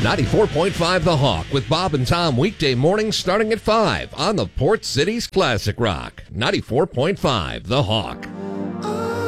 94.5 The Hawk with Bob and Tom weekday mornings starting at 5 on the Port City's Classic Rock. 94.5 The Hawk.